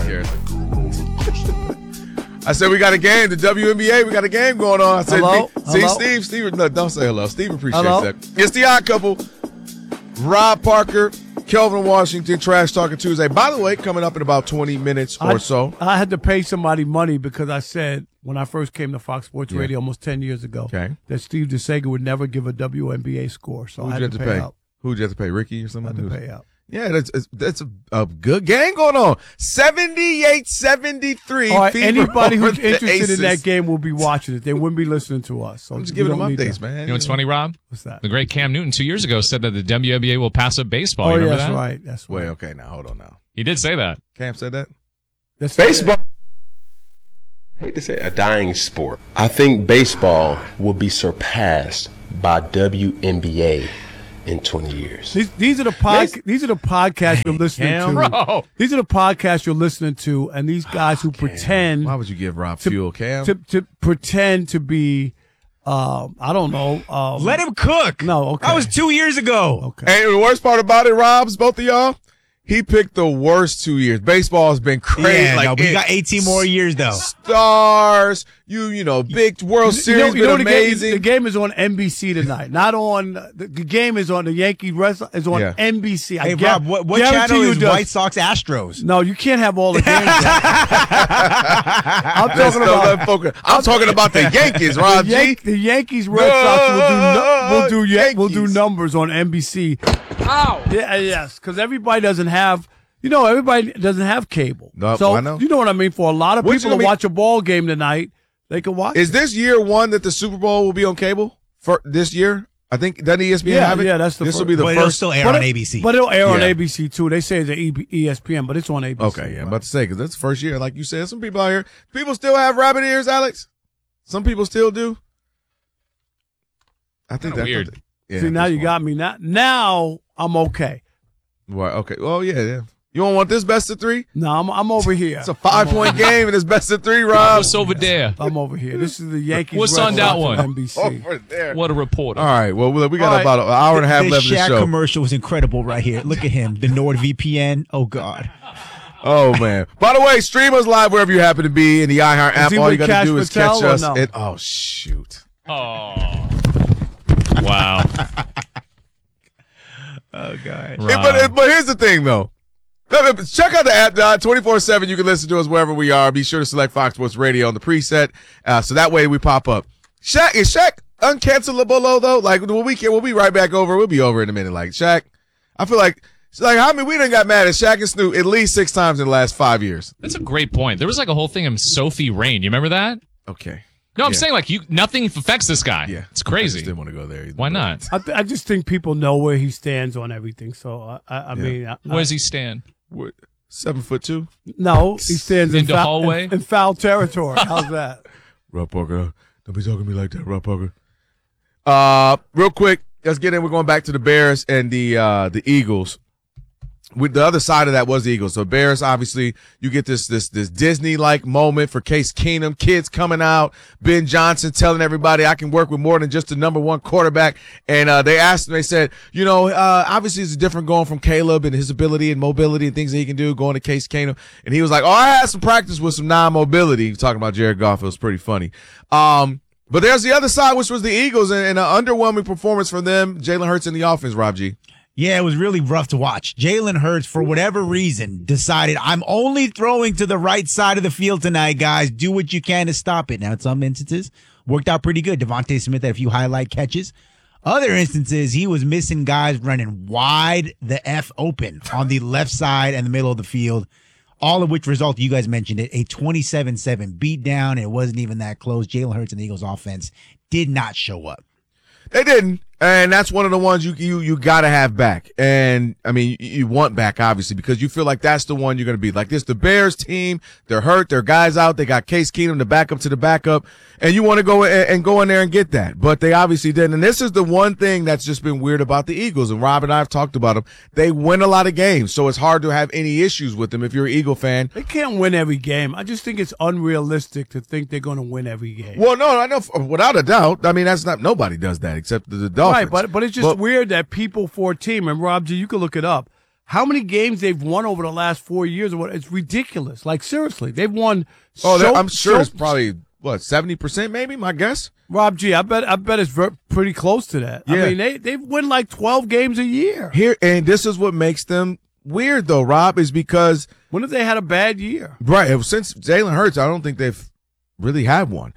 cares. I said we got a game. The WNBA, we got a game going on. I said, hello? Steve, no, don't say hello. Steve appreciates Hello? that. It's the Odd Couple. Rob Parker, Kelvin Washington, Trash Talking Tuesday. By the way, coming up in about 20 minutes or so. I had to pay somebody money because I said when I first came to Fox Sports Radio almost 10 years ago that Steve DeSager would never give a WNBA score. So I had to pay out. Who'd you have to pay? Ricky or something? I had to pay out. Yeah, that's a good game going on. 78-73. All right, anybody who's interested in that game will be watching it. They wouldn't be listening to us. So I'm just giving them updates, man. You know what's funny, Rob? What's that? The great Cam Newton 2 years ago said that the WNBA will pass up baseball. Oh, you remember that's that? right. That's right. Wait, okay, now hold on now. He did say that. Cam said that? That's baseball. I hate to say a dying sport. I think baseball will be surpassed by WNBA in 20 years. These are the podcasts you're listening to. Bro. These are the podcasts you're listening to, and these guys who pretend. Why would you give Rob fuel, Cam? To pretend to be, I don't know. Let him cook. No, okay. That was 2 years ago. Okay. And the worst part about it, Rob's, both of y'all, he picked the worst 2 years. Baseball has been crazy. Yeah, no, we got 18 more years, though. Stars, big World Series, been amazing. The game is on NBC tonight. Not on the game is on the Yankee wrestling is on NBC. Hey, Rob, what channel is White Sox Astros? No, you can't have all the games. I'm talking about the Yankees, Rob G. The Yankees Red Sox will do numbers on NBC. Ow. Yeah, yes, because everybody doesn't have. Everybody doesn't have cable. No, so I know. You know what I mean? For a lot of people to watch a ball game tonight, they can watch. Is this year one that the Super Bowl will be on cable for this year? I think doesn't ESPN have it? Yeah, that's the this first. will be the but first. It'll still air on ABC. But it'll air on ABC too. They say it's ESPN, but it's on ABC. Okay, yeah, I'm about to say because that's the first year. Like you said, some people out here, people still have rabbit ears, Alex. Some people still do. I think that's weird. Yeah, see, now you got me. Now I'm okay. What? Okay. Oh yeah. You don't want this best of three? No, I'm over here. It's a 5-point game and it's best of three, Rob. What's over there? I'm over here. This is the Yankees. What's on that one? NBC. Over there. What a reporter. All right. Well, we got about an hour and a half left of the Shaq show. commercial was incredible right here. Look at him. The NordVPN. Oh, God. Oh, man. By the way, stream us live wherever you happen to be in the iHeart app. All you got to do is catch us. No? Oh, shoot. Oh. Wow. Oh, God. But here's the thing, though. Check out the app 24/7. You can listen to us wherever we are. Be sure to select Fox Sports Radio on the preset, so that way we pop up. Shaq is Shaq uncancelable though? Like we'll be right back over. We'll be over in a minute. Like Shaq, I feel like how many we done got mad at Shaq and Snoop at least 6 times in the last 5 years. That's a great point. There was like a whole thing of Sophie Rain. You remember that? Okay. No, I'm saying nothing affects this guy. Yeah, it's crazy. I just didn't want to go there either. Why not? I just think people know where he stands on everything. So I mean, where does he stand? 7'2"? No, he stands in the hallway in foul territory. How's that? Rob Parker, don't be talking to me like that, Rob Parker. Real quick, let's get in. We're going back to the Bears and the Eagles. With the other side of that was the Eagles. So Bears, obviously, you get this Disney-like moment for Case Keenum, kids coming out, Ben Johnson telling everybody I can work with more than just the number one quarterback. And they asked him, they said, obviously it's different going from Caleb and his ability and mobility and things that he can do going to Case Keenum. And he was like, I had some practice with some non-mobility. Talking about Jared Goff. It was pretty funny. But there's the other side, which was the Eagles, and an underwhelming performance from them. Jalen Hurts in the offense, Rob G. Yeah, it was really rough to watch. Jalen Hurts, for whatever reason, decided, I'm only throwing to the right side of the field tonight, guys. Do what you can to stop it. Now, in some instances, worked out pretty good. Devontae Smith had a few highlight catches. Other instances, he was missing guys running wide the F open on the left side and the middle of the field, all of which resulted, you guys mentioned it, a 27-7 beatdown, and it wasn't even that close. Jalen Hurts and the Eagles offense did not show up. They didn't. And that's one of the ones you got to have back. And, I mean, you want back, obviously, because you feel like that's the one you're going to be. Like this, the Bears team, they're hurt, their guys out, they got Case Keenum, the backup to the backup, and you want to go in there and get that. But they obviously didn't. And this is the one thing that's just been weird about the Eagles, and Rob and I have talked about them. They win a lot of games, so it's hard to have any issues with them if you're an Eagle fan. They can't win every game. I just think it's unrealistic to think they're going to win every game. Well, no, I know, without a doubt. I mean, nobody does that except the Dolphins. Right, but it's just weird that people for a team, and Rob G, you can look it up, how many games they've won over the last 4 years. It's ridiculous. Like, seriously, they've won. I'm sure it's probably, 70% maybe, my guess? Rob G, I bet it's pretty close to that. Yeah. I mean, they win like 12 games a year. And this is what makes them weird, though, Rob, is because. When have they had a bad year? Right. Since Jalen Hurts, I don't think they've really had one.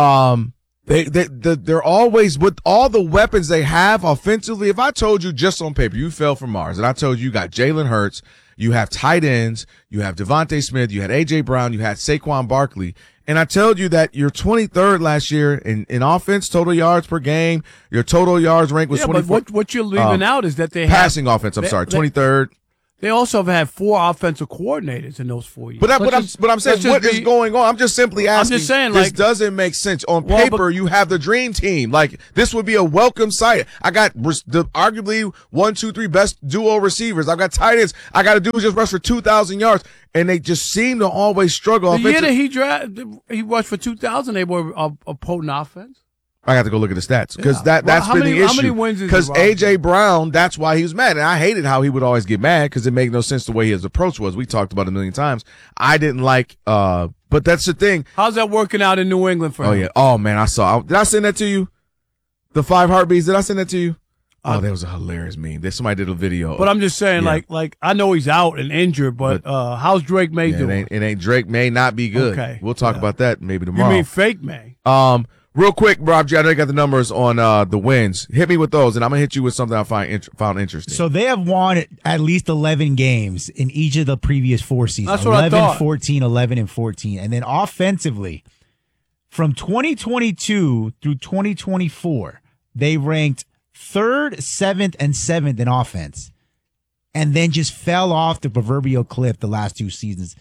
They're always, with all the weapons they have offensively. If I told you just on paper, you fell from Mars, and I told you got Jalen Hurts, you have tight ends, you have Devontae Smith, you had A.J. Brown, you had Saquon Barkley, and I told you that you're 23rd last year in offense, total yards per game, your total yards rank was 24th. But what you're leaving out is that they passing offense, 23rd. They also have had 4 offensive coordinators in those 4 years. But I'm saying, what is going on? I'm just simply asking. I'm just saying, this doesn't make sense. On paper, you have the dream team. Like, this would be a welcome sight. I got the arguably 1, 2, 3 best duo receivers. I've got tight ends. I got to do just rush for 2,000 yards, and they just seem to always struggle. The year that he rushed for 2,000, they were a potent offense. I got to go look at the stats because that's been the issue. How many wins is because A.J. Brown, that's why he was mad. And I hated how he would always get mad because it made no sense the way his approach was. We talked about it a million times. I didn't like, but that's the thing. How's that working out in New England for him? Oh, yeah. Oh, man, did I send that to you? The 5 heartbeats, did I send that to you? Oh, that was a hilarious meme. Somebody did a video. But I'm just saying, like I know he's out and injured, but how's Drake May doing? It ain't Drake May not be good. Okay. We'll talk about that maybe tomorrow. You mean fake May? Real quick, Rob G, I know you got the numbers on the wins. Hit me with those, and I'm going to hit you with something I found interesting. So they have won at least 11 games in each of the previous 4 seasons. That's what I thought. 14, 11, and 14. And then offensively, from 2022 through 2024, they ranked 3rd, 7th, and 7th in offense, and then just fell off the proverbial cliff the last 2 seasons.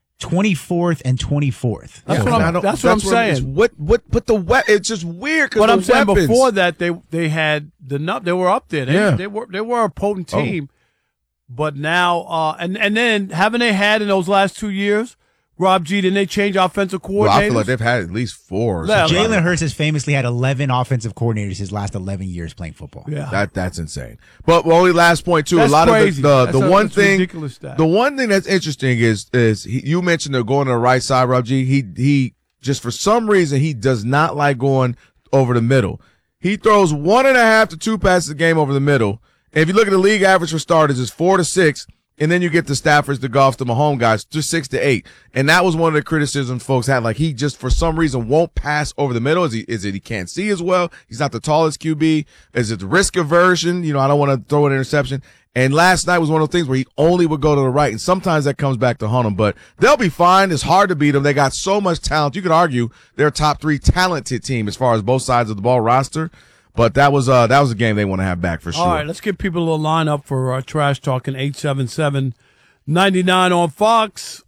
24th and 24th. That's what I'm saying. It's just weird. But I'm saying before that they had they were up there. They were a potent team. But now and then haven't they had in those last 2 years? Rob G, didn't they change offensive coordinators? Well, I feel like they've had at least 4. Yeah, Jalen Hurts has famously had 11 offensive coordinators his last 11 years playing football. Yeah, that's insane. But only last point too. That's a lot crazy. Of the one thing, ridiculous stat. The one thing that's interesting is you mentioned they're going to the right side, Rob G. He just for some reason he does not like going over the middle. He throws 1.5 to 2 passes a game over the middle. And if you look at the league average for starters, it's 4 to 6. And then you get the Staffords, the Goffs, the Mahomes guys, just 6 to 8. And that was one of the criticisms folks had. Like, he just, for some reason, won't pass over the middle. Is it he can't see as well? He's not the tallest QB. Is it the risk aversion? I don't want to throw an interception. And last night was one of those things where he only would go to the right. And sometimes that comes back to haunt him. But they'll be fine. It's hard to beat them. They got so much talent. You could argue they're a top 3 talented team as far as both sides of the ball roster. But that was a game they want to have back for sure. All right, let's give people a line up for Trash Talking 877-99 on Fox,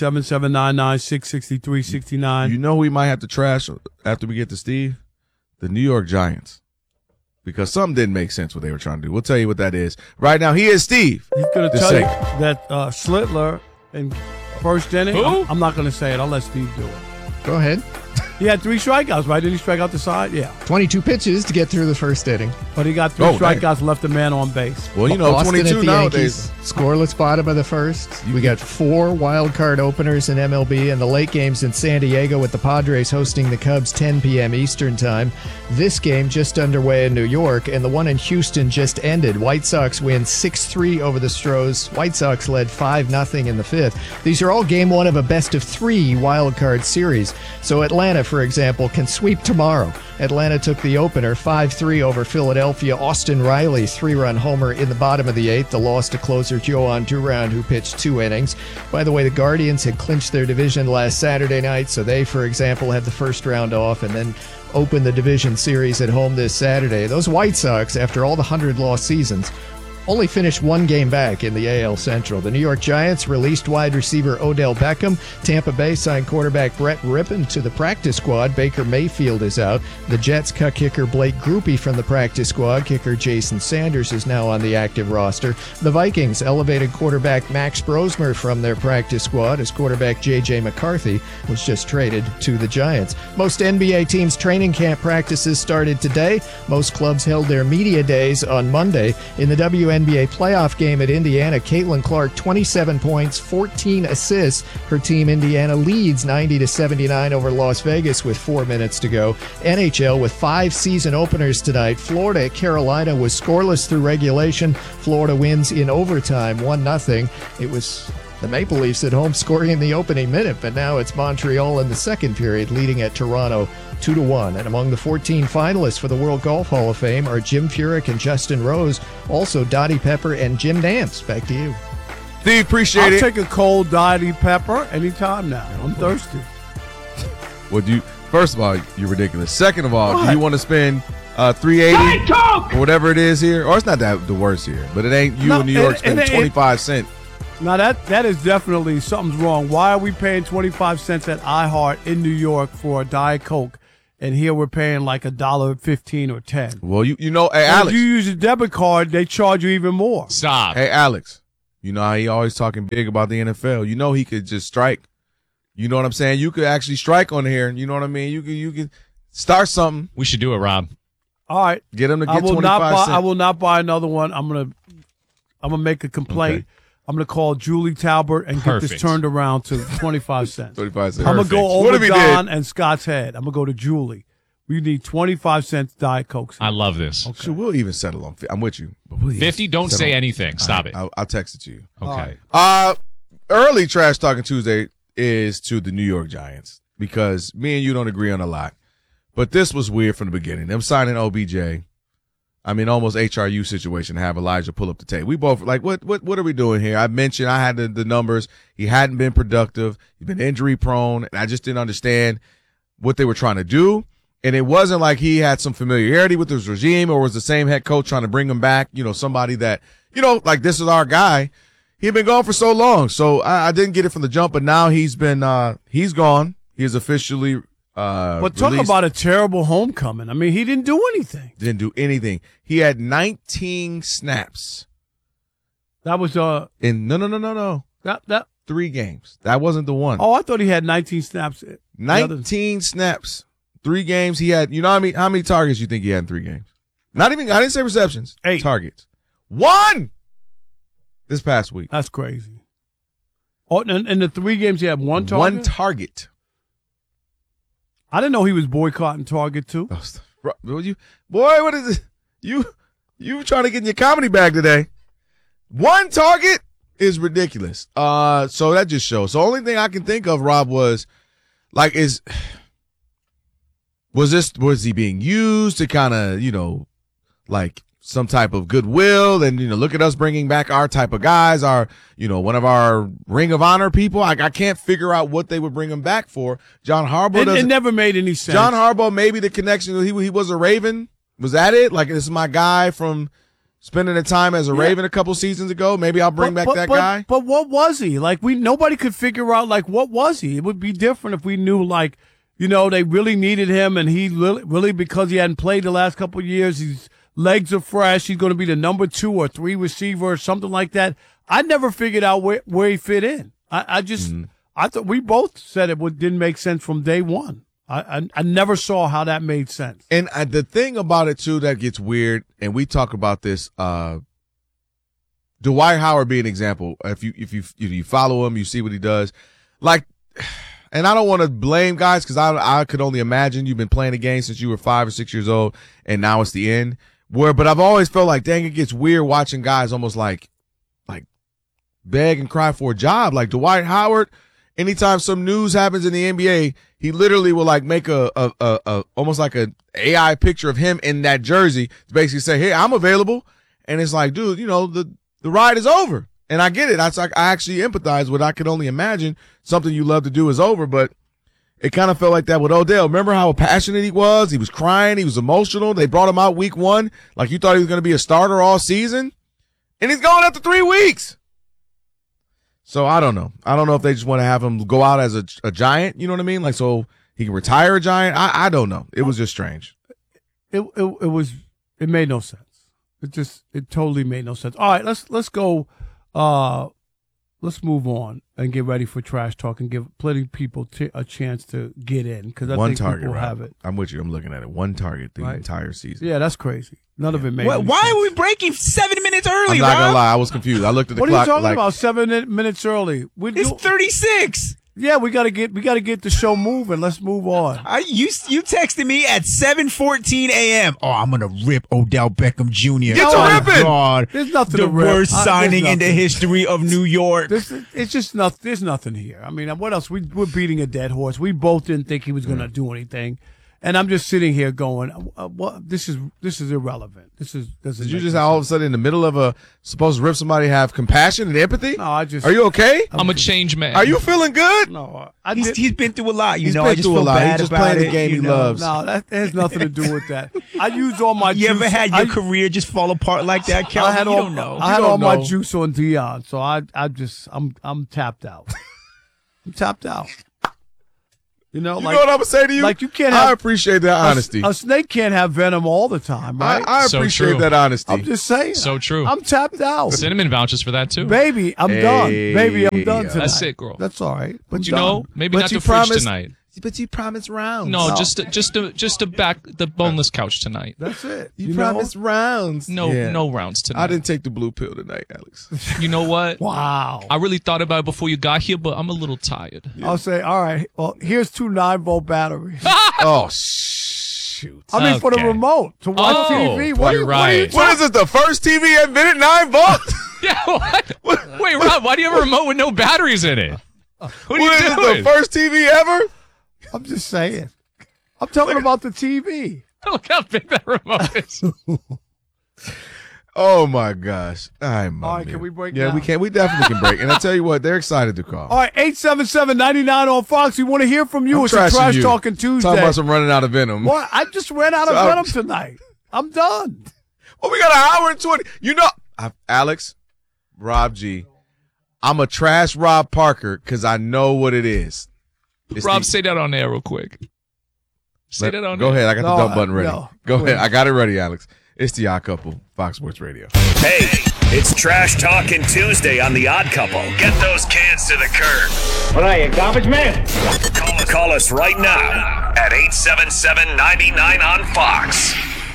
877-99-663-69. You know who we might have to trash after we get to Steve? The New York Giants. Because something didn't make sense what they were trying to do. We'll tell you what that is. Right now, he is Steve. He's going to tell you that Schlittler in first inning. Who? I'm not going to say it. I'll let Steve do it. Go ahead. He had 3 strikeouts, right? Didn't he strike out the side? Yeah. 22 pitches to get through the first inning. But he got 3 strikeouts, left a man on base. Well, Boston 22 at the nowadays. Yankees, scoreless bottom of the first. We got 4 wild card openers in MLB and the late games in San Diego with the Padres hosting the Cubs 10 p.m. Eastern time. This game just underway in New York, and the one in Houston just ended. White Sox win 6-3 over the Stros. White Sox led 5-0 in the 5th. These are all game 1 of a best-of-3 wild card series. So Atlanta, for example, can sweep tomorrow. Atlanta took the opener 5-3 over Philadelphia. Austin Riley 3-run homer in the bottom of the 8th. The loss to closer Joan Duran, who pitched 2 innings. By the way, the Guardians had clinched their division last Saturday night, so they, for example, had the first round off and then opened the division series at home this Saturday. Those White Sox, after all the 100-loss seasons, only finished 1 game back in the AL Central. The New York Giants released wide receiver Odell Beckham. Tampa Bay signed quarterback Brett Rippon to the practice squad. Baker Mayfield is out. The Jets cut kicker Blake Grupe from the practice squad. Kicker Jason Sanders is now on the active roster. The Vikings elevated quarterback Max Brosmer from their practice squad as quarterback J.J. McCarthy was just traded to the Giants. Most NBA teams' training camp practices started today. Most clubs held their media days on Monday. In the WNBA, WNBA playoff game at Indiana. Caitlin Clark, 27 points, 14 assists. Her team, Indiana, leads 90-79 over Las Vegas with 4 minutes to go. NHL with 5 season openers tonight. Florida at Carolina was scoreless through regulation. Florida wins in overtime, 1-0. It was the Maple Leafs at home scoring in the opening minute, but now it's Montreal in the second period leading at Toronto 2-1. And among the 14 finalists for the World Golf Hall of Fame are Jim Furyk and Justin Rose, also Dottie Pepper and Jim Nantz. Back to you. Steve, appreciate it. I'll take a cold Dottie Pepper anytime now. I'm thirsty. First of all, you're ridiculous. Second of all, do you want to spend $3.80 or whatever it is here? Or it's not that the worst here, but it ain't you in New York spending 25 cents. Now, that is definitely something's wrong. Why are we paying 25 cents at iHeart in New York for a Diet Coke, and here we're paying like $1.15 or $10? Well, you know, hey, Alex. If you use a debit card, they charge you even more. Stop. Hey, Alex, you know how he always talking big about the NFL. You know he could just strike. You know what I'm saying? You could actually strike on here. You know what I mean? You could start something. We should do it, Rob. All right. Get him to get 25 cents. I will not buy another one. I'm gonna make a complaint. Okay. I'm going to call Julie Talbert and get this turned around to 25 cents. 25 cents. I'm going to go over Don and Scott's head. I'm going to go to Julie. We need 25 cents Diet Coke. I love this. Okay. So we'll even settle on. I'm with you. 50, don't say anything. Stop it. I'll text it to you. Okay. Early Trash Talking Tuesday is to the New York Giants because me and you don't agree on a lot. But this was weird from the beginning. Them signing OBJ. I mean, almost HRU situation to have Elijah pull up the tape. We both like, what are we doing here? I mentioned I had the numbers. He hadn't been productive. He's been injury prone. And I just didn't understand what they were trying to do. And it wasn't like he had some familiarity with his regime or was the same head coach trying to bring him back. You know, somebody that, you know, like this is our guy. He'd been gone for so long. So I didn't get it from the jump, but now he's been, he's gone. He is officially but talk released. about a terrible homecoming. I mean, he didn't do anything. Didn't do anything. He had 19 snaps. That was in no. That 3 games. That wasn't the one. Oh, I thought he had 19 snaps. 19 snaps. 3 games. He had, you know how many targets you think he had in 3 games? Not even, I didn't say receptions. 8 targets. 1 this past week. That's crazy. Oh, in the 3 games he had 1 target? 1 target. I didn't know he was boycotting Target too. What is it? You trying to get in your comedy bag today? 1 target is ridiculous. So that just shows. So the only thing I can think of, Rob, was like, was he being used to kind of, you know, like some type of goodwill and, you know, look at us bringing back our type of guys, our, you know, one of our Ring of Honor people. I can't figure out what they would bring him back for. John Harbaugh It never made any sense. John Harbaugh, maybe the connection, he was a Raven. Was that it? Like, this is my guy from spending the time as a Raven a couple seasons ago. Maybe I'll bring back that guy. But what was he? Like, nobody could figure out, like, what was he? It would be different if we knew, like, you know, they really needed him and he really because he hadn't played the last couple of years, his legs are fresh. He's going to be the number 2 or 3 receiver or something like that. I never figured out where he fit in. I thought we both said it didn't make sense from day one. I never saw how that made sense. And the thing about it too that gets weird, and we talk about this, Dwight Howard being an example. If you follow him, you see what he does. Like, and I don't want to blame guys because I could only imagine you've been playing a game since you were 5 or 6 years old, and now it's the end. But I've always felt like, dang, it gets weird watching guys almost like beg and cry for a job. Like Dwight Howard, anytime some news happens in the NBA, he literally will like make a almost like a AI picture of him in that jersey to basically say, hey, I'm available. And it's like, dude, you know, the ride is over. And I get it. I actually empathize with, I could only imagine something you love to do is over, but it kind of felt like that with Odell. Remember how passionate he was? He was crying. He was emotional. They brought him out week 1. Like you thought he was going to be a starter all season. And he's gone after 3 weeks. So I don't know. I don't know if they just want to have him go out as a Giant. You know what I mean? Like, so he can retire a Giant. I don't know. It was just strange. It made no sense. It totally made no sense. All right, let's go. let's move on and get ready for trash talk and give plenty of people a chance to get in because I think target, people Rob. have it. I'm with you. I'm looking at it. One target the entire season. Yeah, that's crazy. None of it made. Why any are sense. we breaking 7 minutes early, I'm not gonna Rob? lie. I was confused. I looked at the What clock. are you talking like, about? 7 minutes early. It's 36. Yeah, we gotta get the show moving. Let's move on. You texted me at 7:14 a.m. Oh, I'm gonna rip Odell Beckham Jr. Get to oh ripping. God, There's nothing the to rip. worst There's signing in the nothing. history of New York. It's just not. There's nothing here. I mean, what else? We're beating a dead horse. We both didn't think he was going to do anything, and I'm just sitting here going, "What? This is irrelevant. This is." Did you just all of a sudden in the middle of a supposed to rip somebody have compassion and empathy? No, I just. Are you okay? I'm a change man. Are you feeling good? No, He's been through a lot. He's I been just through a feel lot. bad He's just about playing the it, game he know. loves. No, that has nothing to do with that. I used all my. You juice. ever had your career just fall apart like that, Calvin? You don't know. I had You all don't my know. juice on Dion, so I'm tapped out. I'm tapped out. You know, You know what I'm gonna say to you? like you can't I have appreciate that honesty. A snake can't have venom all the time, right? I So appreciate true. that honesty. I'm just saying. So true. I'm tapped out. Cinnamon vouches for that too. Baby, I'm done. Baby, I'm done tonight. That's it, girl. That's all right. But you know, maybe not you the fridge promised- tonight. But you promised rounds. No, just to back the boneless couch tonight. That's it. You promised rounds. No, Yeah. no rounds tonight. I didn't take the blue pill tonight, Alex. You know what? Wow. I really thought about it before you got here, but I'm a little tired. I'll say, all right, well, here's 2 9-volt batteries. Oh shoot! I mean, for the Okay. remote to watch Oh, TV. you're What are you right. What is this? The first TV invented 9 volts? Yeah, what? Wait, Rob, why do you have a remote with no batteries in it? What are What you is doing? this? The first TV ever? I'm just saying. I'm talking about the TV. Look how big that remote is. Oh my gosh! All right, can we break Yeah, now? we can. We definitely can break. And I tell you what, they're excited to call. All right, 877-99 on Fox. We want to hear from you. I'm It's a trashing Trash you. Talking Tuesday. Talking about some running out of venom. What? I just ran out of So- venom tonight. I'm done. Well, we got an hour and 20. You know, Alex, Rob G. I'm a trash Rob Parker because I know what it is. It's Rob, the- say that on air real quick. Say that on Go air. ahead. I got No, the dump button ready. no, Go please. ahead. I got it ready, Alex. It's the Odd Couple, Fox Sports Radio. Hey, it's Trash Talking Tuesday on The Odd Couple. Get those cans to the curb. What are you, garbage man? Call us right now at 877-99 on Fox.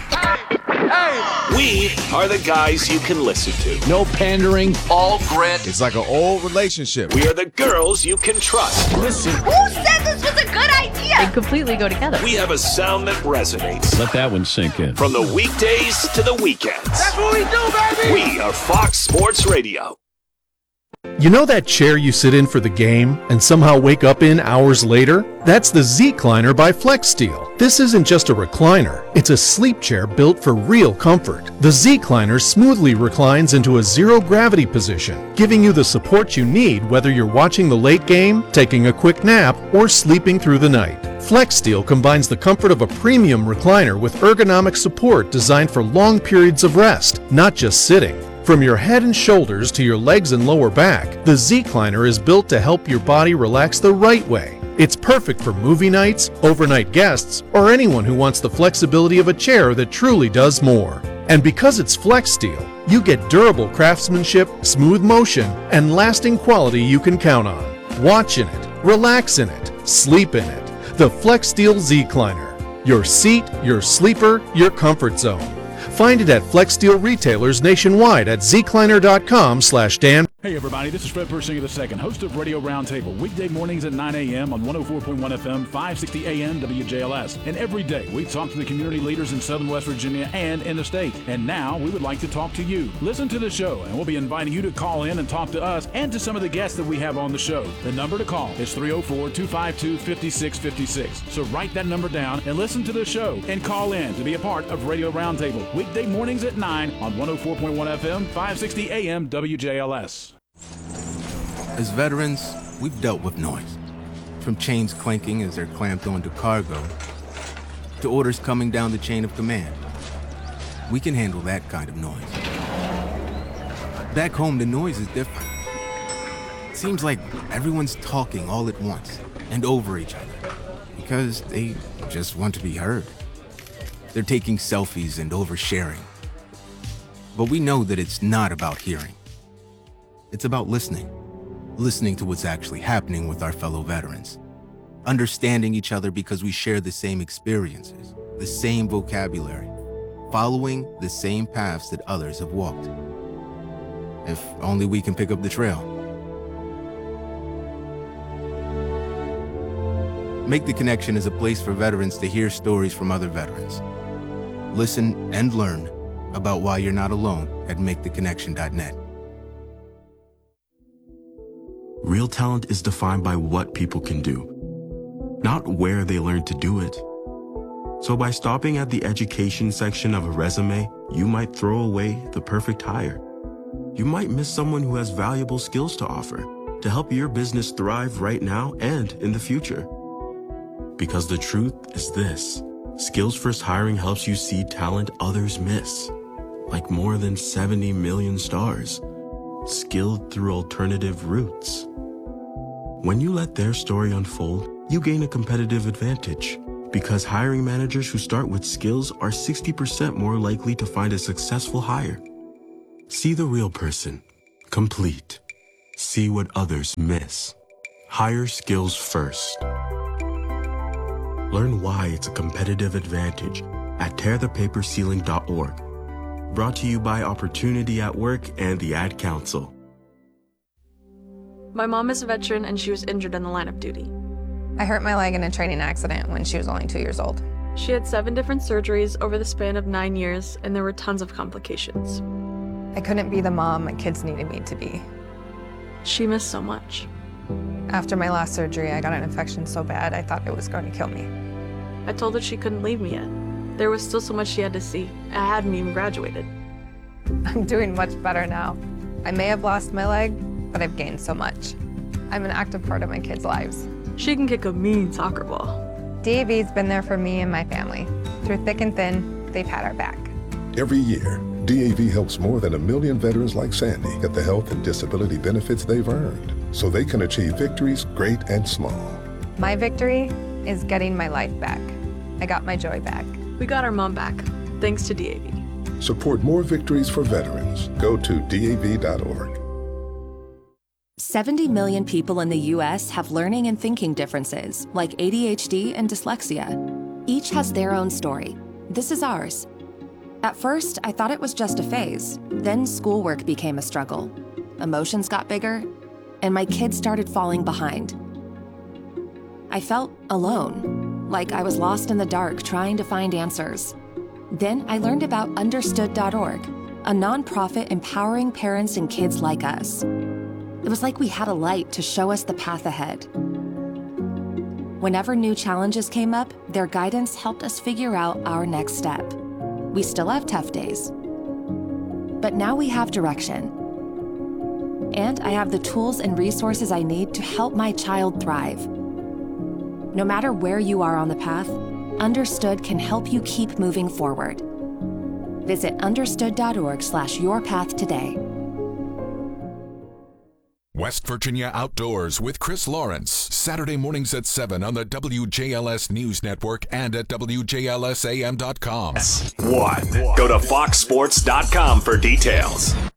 We are the guys you can listen to. No pandering, all grit. It's like an old relationship. We are the girls you can trust. Listen, Who said this was a good idea? They completely go together. We have a sound that resonates. let that one sink in. From the weekdays to the weekends. That's what we do, baby! We are Fox Sports Radio. You know that chair you sit in for the game and somehow wake up in hours later? That's the Z-Cliner by FlexSteel. This isn't just a recliner, it's a sleep chair built for real comfort. The Z-Cliner smoothly reclines into a zero-gravity position, giving you the support you need whether you're watching the late game, taking a quick nap, or sleeping through the night. FlexSteel combines the comfort of a premium recliner with ergonomic support designed for long periods of rest, not just sitting. From your head and shoulders to your legs and lower back, the Z-Cliner is built to help your body relax the right way. It's perfect for movie nights, overnight guests, or anyone who wants the flexibility of a chair that truly does more. And because it's FlexSteel, you get durable craftsmanship, smooth motion, and lasting quality you can count on. Watch in it, relax in it, sleep in it. The FlexSteel Z-Cliner. Your seat, your sleeper, your comfort zone. Find it at FlexSteel retailers nationwide at zcliner.com/Dan. Hey everybody, this is Fred Persinger II, host of Radio Roundtable, weekday mornings at 9 a.m. on 104.1 FM, 560 AM WJLS. And every day we talk to the community leaders in Southern West Virginia and in the state. And now we would like to talk to you. Listen to the show and we'll be inviting you to call in and talk to us and to some of the guests that we have on the show. The number to call is 304-252-5656. So write that number down and listen to the show and call in to be a part of Radio Roundtable, weekday mornings at 9 on 104.1 FM, 560 AM WJLS. As veterans, we've dealt with noise. From chains clanking as they're clamped onto cargo, to orders coming down the chain of command. We can handle that kind of noise. Back home, the noise is different. It seems like everyone's talking all at once and over each other because they just want to be heard. They're taking selfies and oversharing. But we know that it's not about hearing. It's about listening. listening to what's actually happening with our fellow veterans, understanding each other because we share the same experiences, the same vocabulary, following the same paths that others have walked. If only we can pick up the trail. Make the Connection is a place for veterans to hear stories from other veterans. Listen and learn about why you're not alone at maketheconnection.net. Real talent is defined by what people can do, not where they learn to do it. So by stopping at the education section of a resume, you might throw away the perfect hire. You might miss someone who has valuable skills to offer to help your business thrive right now and in the future. Because the truth is this: Skills First Hiring helps you see talent others miss, like more than 70 million stars, skilled through alternative routes. When you let their story unfold, you gain a competitive advantage, because hiring managers who start with skills are 60% more likely to find a successful hire. See the real person, complete. See what others miss. Hire skills first. Learn why it's a competitive advantage at tearthepaperceiling.org. Brought to you by Opportunity at Work and the Ad Council. My mom is a veteran and she was injured in the line of duty. I hurt my leg in a training accident when she was only 2 years old. She had 7 different surgeries over the span of 9 years, and there were tons of complications. I couldn't be the mom my kids needed me to be. She missed so much. After my last surgery, I got an infection so bad I thought it was going to kill me. I told her she couldn't leave me yet. There was still so much she had to see. I hadn't even graduated. I'm doing much better now. I may have lost my leg, but I've gained so much. I'm an active part of my kids' lives. She can kick a mean soccer ball. DAV's been there for me and my family. Through thick and thin, they've had our back. Every year, DAV helps more than 1 million veterans like Sandy get the health and disability benefits they've earned, so they can achieve victories great and small. My victory is getting my life back. I got my joy back. We got our mom back, thanks to DAV. Support more victories for veterans. Go to DAV.org. 70 million people in the U.S. have learning and thinking differences, like ADHD and dyslexia. Each has their own story. This is ours. At first, I thought it was just a phase. Then schoolwork became a struggle. Emotions got bigger, and my kids started falling behind. I felt alone, like I was lost in the dark trying to find answers. Then I learned about Understood.org, a nonprofit empowering parents and kids like us. It was like we had a light to show us the path ahead. Whenever new challenges came up, their guidance helped us figure out our next step. We still have tough days, but now we have direction. And I have the tools and resources I need to help my child thrive. No matter where you are on the path, Understood can help you keep moving forward. Visit understood.org/yourpath today. West Virginia Outdoors with Chris Lawrence, Saturday mornings at 7 on the WJLS News Network and at WJLSAM.com. Go to foxsports.com for details.